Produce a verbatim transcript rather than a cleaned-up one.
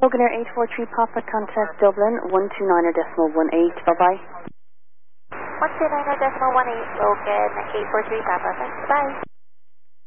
Logan Air eight four three Papa, contact Dublin, one two nine decimal one eight, bye-bye. one two nine decimal one eight, Logan, eight four three Papa, thanks, bye.